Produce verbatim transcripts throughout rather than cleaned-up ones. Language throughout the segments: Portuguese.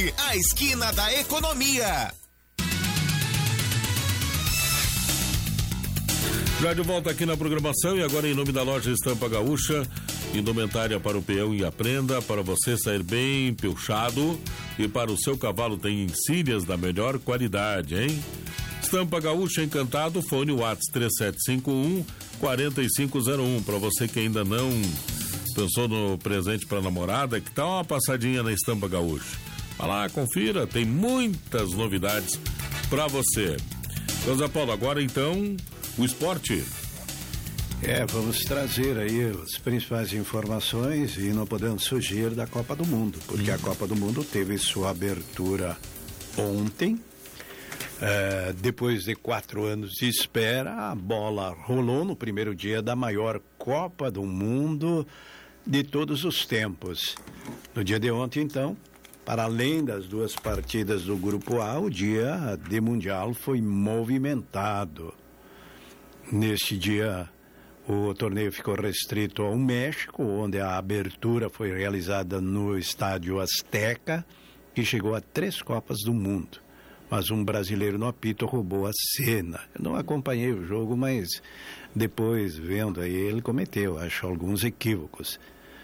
Forte, a esquina da economia. Já de volta aqui na programação e agora em nome da loja Estampa Gaúcha, indumentária para o peão e a prenda, para você sair bem piochado e para o seu cavalo tem insígnias da melhor qualidade, hein? Estampa Gaúcha Encantado, fone WhatsApp três sete cinco um, quatro cinco zero um, para você que ainda não pensou no presente para a namorada, que tá uma passadinha na Estampa Gaúcha. Vai lá, confira, tem muitas novidades para você. Então, Zé Paulo, agora então o esporte. É, vamos trazer aí as principais informações e não podemos fugir da Copa do Mundo, porque hum. a Copa do Mundo teve sua abertura ontem. É, depois de quatro anos de espera, a bola rolou no primeiro dia da maior Copa do Mundo de todos os tempos. No dia de ontem, então, para além das duas partidas do Grupo A, o dia de Mundial foi movimentado. Neste dia, o torneio ficou restrito ao México, onde a abertura foi realizada no estádio Azteca, que chegou a três Copas do Mundo. Mas um brasileiro no apito roubou a cena. Eu não acompanhei o jogo, mas depois, vendo aí, ele cometeu, acho, alguns equívocos.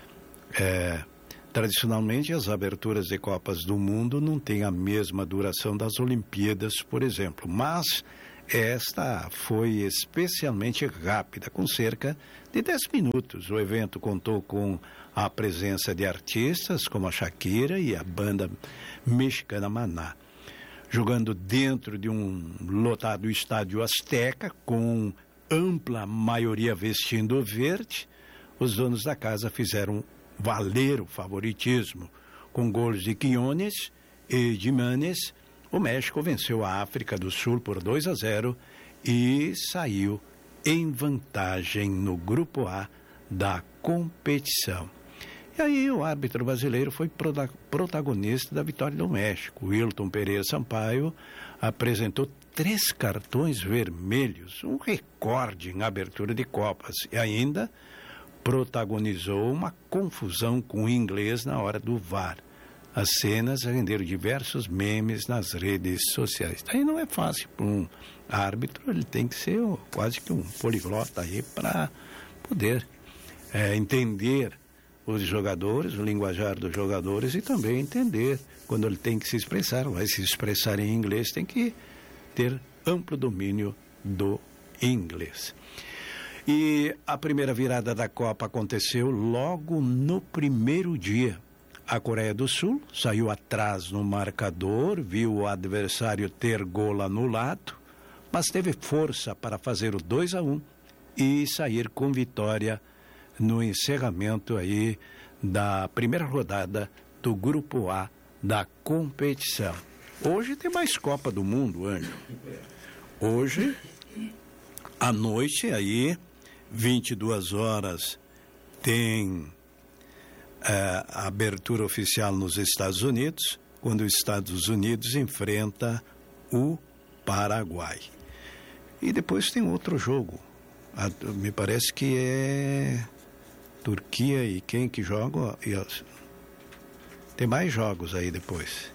É, tradicionalmente, as aberturas de Copas do Mundo não têm a mesma duração das Olimpíadas, por exemplo, mas esta foi especialmente rápida, com cerca de dez minutos. O evento contou com a presença de artistas como a Shakira e a banda mexicana Maná. Jogando dentro de um lotado estádio Azteca, com ampla maioria vestindo verde, os donos da casa fizeram valer o favoritismo. Com gols de Quiñones e de Manes, o México venceu a África do Sul por dois a zero e saiu em vantagem no Grupo A da competição. E aí o árbitro brasileiro foi protagonista da vitória do México. Wilton Pereira Sampaio apresentou três cartões vermelhos, um recorde em abertura de Copas, e ainda protagonizou uma confusão com o inglês na hora do V A R. As cenas renderam diversos memes nas redes sociais. Aí não é fácil para um árbitro, ele tem que ser quase que um poliglota aí para poder é, entender os jogadores, o linguajar dos jogadores e também entender quando ele tem que se expressar. Vai se expressar em inglês, tem que ter amplo domínio do inglês. E a primeira virada da Copa aconteceu logo no primeiro dia. A Coreia do Sul saiu atrás no marcador, viu o adversário ter gol anulado, mas teve força para fazer o dois a um e sair com vitória no encerramento aí da primeira rodada do Grupo A da competição. Hoje tem mais Copa do Mundo, Ângelo. Hoje, à noite, aí, vinte e duas horas, tem é, a abertura oficial nos Estados Unidos, quando os Estados Unidos enfrenta o Paraguai. E depois tem outro jogo. A, me parece que é Turquia e quem que joga? Tem mais jogos aí depois.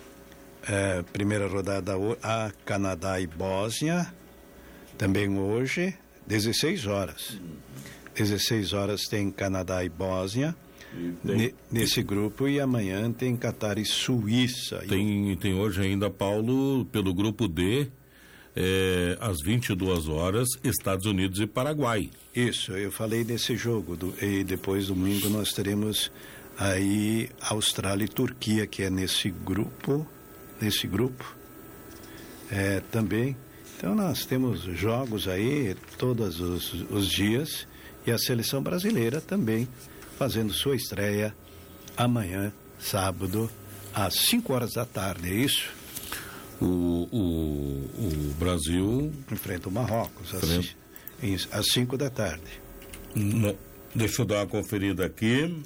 É, primeira rodada, a Canadá e Bósnia, também hoje, dezesseis horas. dezesseis horas tem Canadá e Bósnia e tem, ne, nesse grupo, e amanhã tem Catar e Suíça. Tem, tem hoje ainda, Paulo, pelo grupo D, É, às vinte e duas horas, Estados Unidos e Paraguai. Isso, eu falei desse jogo, do, e depois domingo nós teremos aí Austrália e Turquia, que é nesse grupo, nesse grupo, é, também. Então nós temos jogos aí todos os, os dias, e a seleção brasileira também fazendo sua estreia amanhã, sábado, às cinco horas da tarde, é isso? O, o, o Brasil enfrenta o Marrocos às, às cinco da tarde. Não, deixa eu dar uma conferida aqui.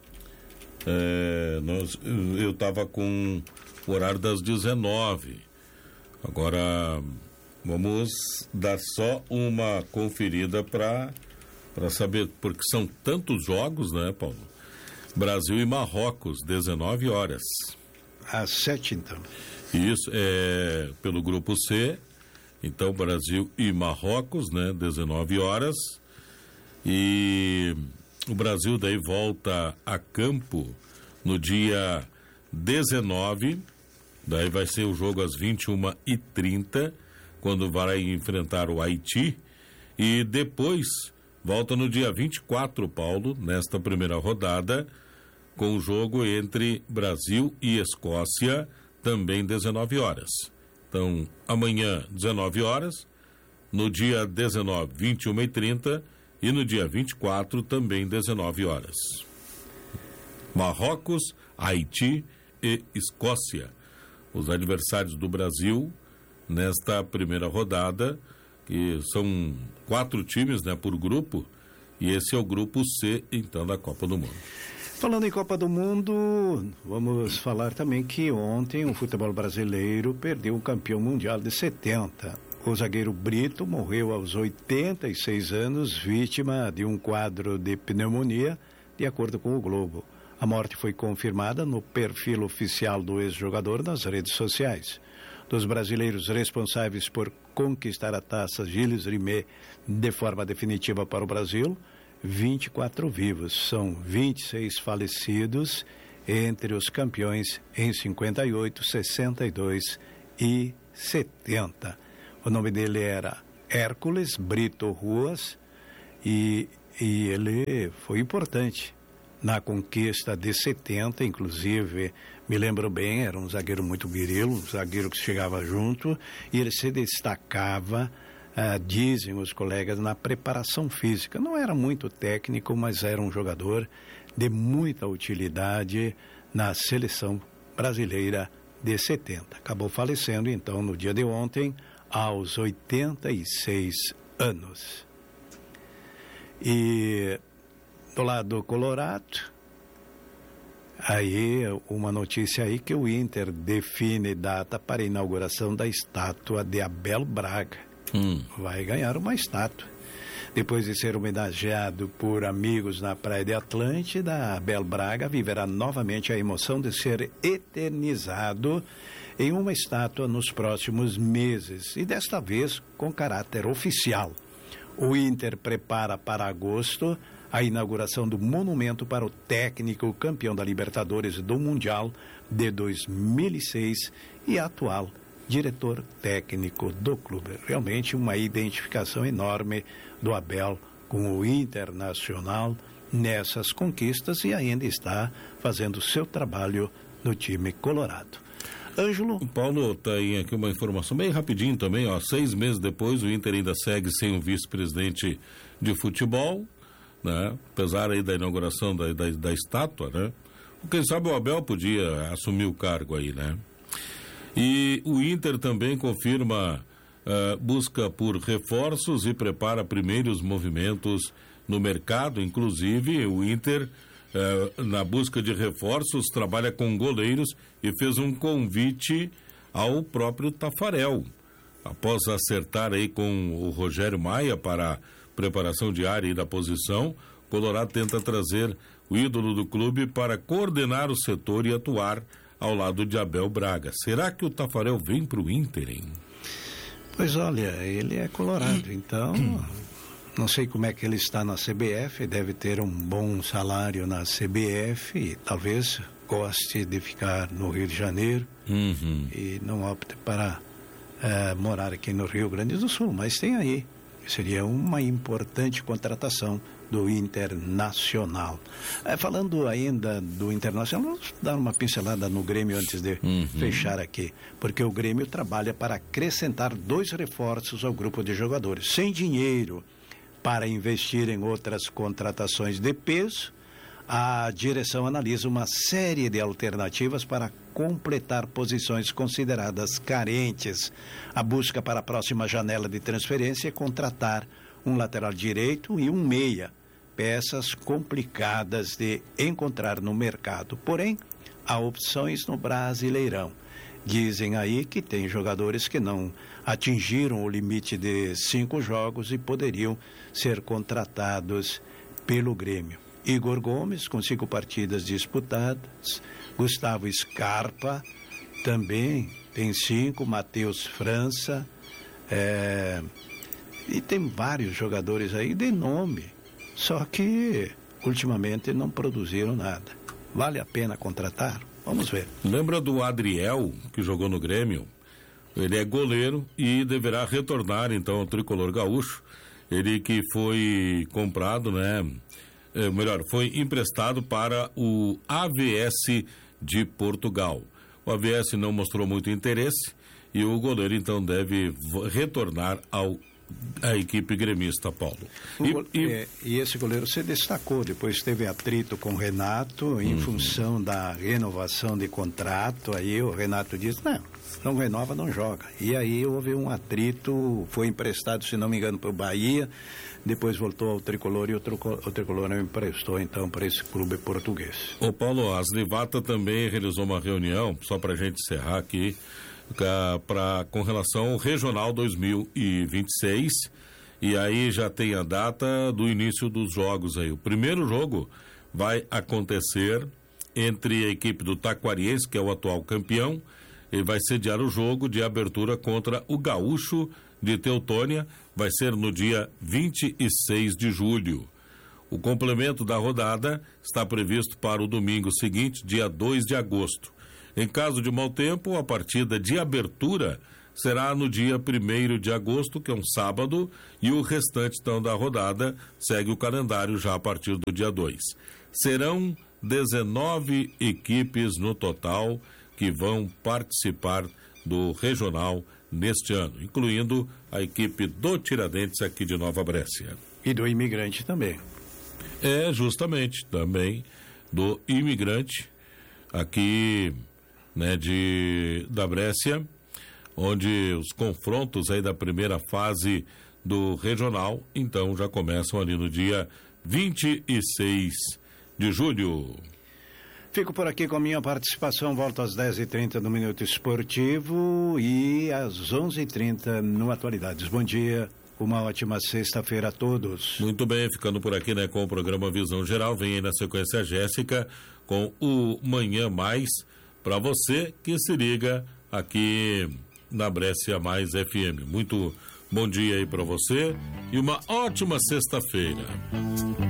É, nós, eu estava com o horário das dezenove. Agora vamos dar só uma conferida para para saber, porque são tantos jogos, né, Paulo? Brasil e Marrocos, dezenove horas. às sete, então. Isso, é pelo grupo C, então Brasil e Marrocos, né, dezenove horas, e o Brasil daí volta a campo no dia dezenove, daí vai ser o jogo às vinte e uma e trinta, quando vai enfrentar o Haiti, e depois volta no dia vinte e quatro, Paulo, nesta primeira rodada, com o jogo entre Brasil e Escócia, também dezenove horas. Então, amanhã, dezenove horas, no dia dezenove, vinte e uma e trinta, e no dia vinte e quatro, também dezenove horas. Marrocos, Haiti e Escócia, os adversários do Brasil nesta primeira rodada, que são quatro times, né, por grupo, e esse é o grupo C, então, da Copa do Mundo. Falando em Copa do Mundo, vamos falar também que ontem o futebol brasileiro perdeu o campeão mundial de setenta. O zagueiro Brito morreu aos oitenta e seis anos, vítima de um quadro de pneumonia, de acordo com o Globo. A morte foi confirmada no perfil oficial do ex-jogador nas redes sociais. Dos brasileiros responsáveis por conquistar a taça Gilles Rimet de forma definitiva para o Brasil, vinte e quatro vivos, são vinte e seis falecidos entre os campeões em cinquenta e oito, sessenta e dois e setenta. O nome dele era Hércules Brito Ruas e, e ele foi importante na conquista de setenta, inclusive, me lembro bem, era um zagueiro muito viril, um zagueiro que chegava junto e ele se destacava, ah, dizem os colegas, na preparação física. Não era muito técnico, mas era um jogador de muita utilidade na seleção brasileira de setenta. Acabou falecendo, então, no dia de ontem, aos oitenta e seis anos. E do lado do Colorado, aí uma notícia aí que o Inter define data para a inauguração da estátua de Abel Braga. Hum. Vai ganhar uma estátua. Depois de ser homenageado por amigos na Praia de Atlântida, Abel Braga viverá novamente a emoção de ser eternizado em uma estátua nos próximos meses, e desta vez com caráter oficial. O Inter prepara para agosto a inauguração do monumento para o técnico campeão da Libertadores do Mundial de dois mil e seis e atual diretor técnico do clube. Realmente uma identificação enorme do Abel com o Internacional nessas conquistas, e ainda está fazendo seu trabalho no time colorado. Ângelo? O Paulo tem aqui uma informação bem rapidinho também, ó, seis meses depois o Inter ainda segue sem um vice-presidente de futebol, né? Apesar aí da inauguração da, da, da estátua, né? Quem sabe o Abel podia assumir o cargo aí, né? E o Inter também confirma uh, busca por reforços e prepara primeiros movimentos no mercado. Inclusive, o Inter, uh, na busca de reforços, trabalha com goleiros e fez um convite ao próprio Tafarel. Após acertar aí com o Rogério Maia para a preparação diária e da posição, o Colorado tenta trazer o ídolo do clube para coordenar o setor e atuar ao lado de Abel Braga. Será que o Tafarel vem para o Inter, hein? Pois olha, ele é colorado, então não sei como é que ele está na C B F, deve ter um bom salário na C B F e talvez goste de ficar no Rio de Janeiro, uhum, e não opte para uh, morar aqui no Rio Grande do Sul, mas tem aí. Seria uma importante contratação do Internacional. É, falando ainda do Internacional, vamos dar uma pincelada no Grêmio antes de uhum. fechar aqui, porque o Grêmio trabalha para acrescentar dois reforços ao grupo de jogadores. Sem dinheiro para investir em outras contratações de peso, a direção analisa uma série de alternativas para completar posições consideradas carentes. A busca para a próxima janela de transferência é contratar um lateral direito e um meia, peças complicadas de encontrar no mercado. Porém, há opções no Brasileirão. Dizem aí que tem jogadores que não atingiram o limite de cinco jogos e poderiam ser contratados pelo Grêmio. Igor Gomes, com cinco partidas disputadas. Gustavo Scarpa, também tem cinco. Matheus França. É, e tem vários jogadores aí de nome. Só que, ultimamente, não produziram nada. Vale a pena contratar? Vamos ver. Lembra do Adriel, que jogou no Grêmio? Ele é goleiro e deverá retornar, então, ao tricolor gaúcho. Ele que foi comprado, né? É, melhor, foi emprestado para o A V S de Portugal. O A V S não mostrou muito interesse e o goleiro, então, deve retornar ao a equipe gremista, Paulo. E, e... É, e esse goleiro se destacou, depois teve atrito com o Renato em uhum. função da renovação de contrato. Aí o Renato disse, não, não renova, não joga. E aí houve um atrito, foi emprestado, se não me engano, para o Bahia, depois voltou ao Tricolor e o, truco, o Tricolor não emprestou, então, para esse clube português. Ô Paulo, a Aslivata também realizou uma reunião, só para a gente encerrar aqui, Pra, com relação ao Regional dois mil e vinte e seis, e aí já tem a data do início dos jogos aí. O primeiro jogo vai acontecer entre a equipe do Taquariense, que é o atual campeão, e vai sediar o jogo de abertura contra o Gaúcho de Teutônia, vai ser no dia vinte e seis de julho. O complemento da rodada está previsto para o domingo seguinte, dia dois de agosto. Em caso de mau tempo, a partida de abertura será no dia primeiro de agosto, que é um sábado, e o restante, então, da rodada segue o calendário já a partir do dia dois. Serão dezenove equipes no total que vão participar do regional neste ano, incluindo a equipe do Tiradentes aqui de Nova Brécia. E do Imigrante também. É, justamente, também do Imigrante, aqui... Né, de, da Brécia, onde os confrontos aí da primeira fase do regional, então já começam ali no dia vinte e seis de julho. Fico por aqui com a minha participação, volto às dez e trinta no Minuto Esportivo e às onze e trinta no Atualidades. Bom dia, uma ótima sexta-feira a todos. Muito bem, ficando por aqui, né, com o programa Visão Geral, vem aí na sequência a Jéssica com o Manhã Mais, para você que se liga aqui na Brécia Mais F M. Muito bom dia aí para você e uma ótima sexta-feira.